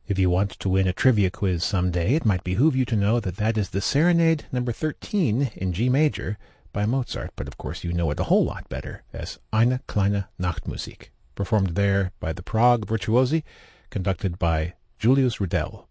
If you want to win a trivia quiz someday, it might behoove you to know that is the Serenade number 13 in G major by Mozart, but of course you know it a whole lot better as Eine kleine Nachtmusik, performed there by the Prague Virtuosi, conducted by Julius Rudel.